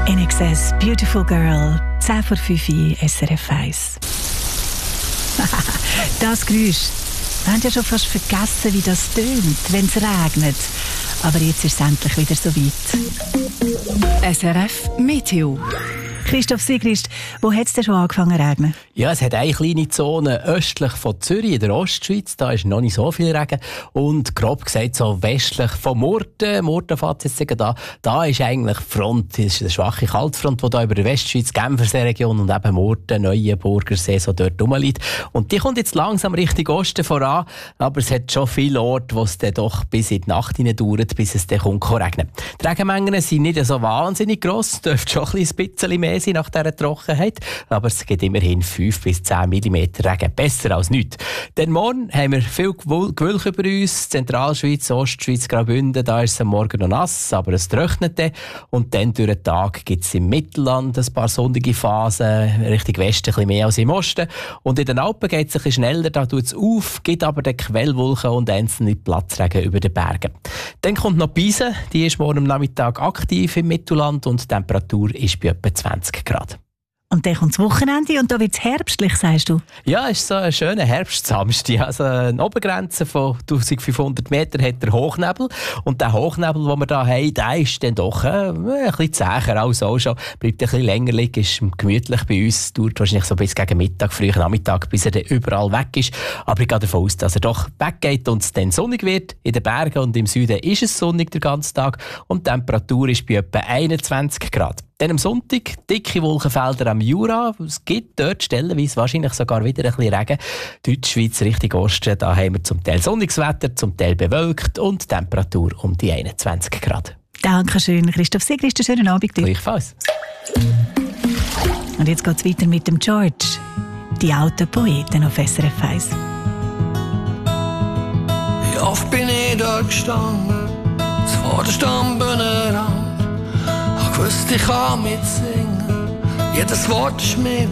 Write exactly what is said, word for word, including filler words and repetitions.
In Excess, Beautiful Girl, zehn vor fünf, S R F eins. Das Geräusch. Wir haben ja schon fast vergessen, wie das tönt, wenn es regnet. Aber jetzt ist es endlich wieder so weit. S R F Meteo. Christoph Sigrist, wo hat es denn schon angefangen zu regnen? Ja, es hat eine kleine Zone östlich von Zürich in der Ostschweiz. Da ist noch nicht so viel Regen. Und grob gesagt so westlich von Murten. Murten fährt jetzt da. Da ist eigentlich Front, das ist eine schwache Kaltfront, die da über der Westschweiz, Genfersee Region und eben Murten, Neuenburger See so dort rumliegt. Und die kommt jetzt langsam Richtung Osten voran. Aber es hat schon viele Orte, wo es dann doch bis in die Nacht hinein dauert, bis es dann kommt regnen. Die Regenmengen sind nicht so wahnsinnig gross. Es dürfte schon ein bisschen mehr sein nach dieser Trockenheit. Aber es gibt immerhin fünf bis zehn Millimeter Regen. Besser als nichts. Denn morgen haben wir viel Gewölk über uns. Zentralschweiz, Ostschweiz, Graubünden, da ist es am Morgen noch nass, aber es trocknet dann. Und dann durch den Tag gibt es im Mittelland ein paar sonnige Phasen, Richtung Westen ein bisschen mehr als im Osten. Und in den Alpen geht es ein bisschen schneller, da tut es auf, gibt aber den Quellwolken und einzelne Platzregen über den Bergen. Dann kommt noch Pise, die ist morgen am Nachmittag aktiv im Mittelland und die Temperatur ist bei etwa zwanzig Grad. Und dann kommt das Wochenende und da wird es herbstlich, sagst du? Ja, es ist so ein schöner Herbstsamstag. Also eine Obergrenze von eintausendfünfhundert Metern hat der Hochnebel. Und der Hochnebel, den wir hier haben, der ist dann doch äh, ein bisschen zäher als auch schon. Bleibt ein bisschen länger liegen, ist gemütlich bei uns. Dauert wahrscheinlich so bis gegen Mittag, frühen Nachmittag, bis er dann überall weg ist. Aber ich gehe davon aus, dass er doch weggeht und es dann sonnig wird. In den Bergen und im Süden ist es sonnig den ganzen Tag. Und die Temperatur ist bei etwa einundzwanzig Grad. Dann am Sonntag dicke Wolkenfelder am Jura. Es gibt dort stellenweise wahrscheinlich sogar wieder ein bisschen Regen. Deutschschweiz Richtung Osten, da haben wir zum Teil sonniges Wetter, zum Teil bewölkt und Temperatur um die einundzwanzig Grad. Dankeschön, Christoph Sigrist. Einen schönen Abend. Gleichfalls. Und jetzt geht es weiter mit dem George. Die alten Poeten auf S R F eins. Wie oft bin ich da gestanden, vor der Stammbühne ran. Ich wusste, ich kann mitsingen, jedes Wort ist mir